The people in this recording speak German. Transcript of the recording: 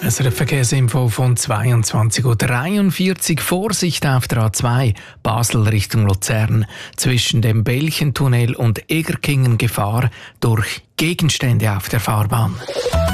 eine Verkehrsinfo von 22:43 Uhr. Vorsicht auf der A2 Basel Richtung Luzern. Zwischen dem Belchentunnel und Egerkingen Gefahr durch Gegenstände auf der Fahrbahn.